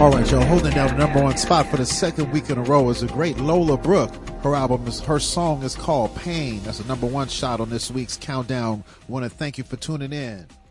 All right, y'all, holding down the number one spot for the second week in a row is a great Lola Brooke. Her song is called Pain. That's the number one shot on this week's countdown. Want to thank you for tuning in.